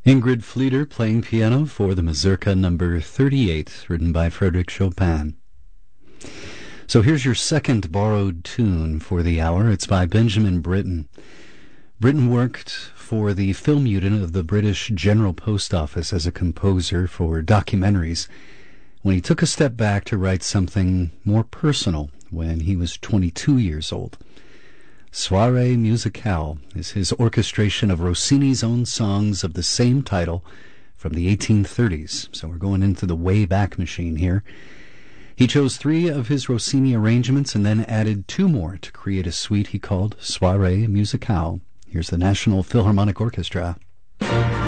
Ingrid Fleeter playing piano for the Mazurka number 38, written by Frédéric Chopin. So here's your second borrowed tune for the hour. It's by Benjamin Britten. Britten worked for the film unit of the British General Post Office as a composer for documentaries when he took a step back to write something more personal when he was 22 years old. Soirée Musicale is his orchestration of Rossini's own songs of the same title from the 1830s. So we're going into the Wayback Machine here. He chose 3 of his Rossini arrangements and then added 2 more to create a suite he called Soirée Musicale. Here's the National Philharmonic Orchestra.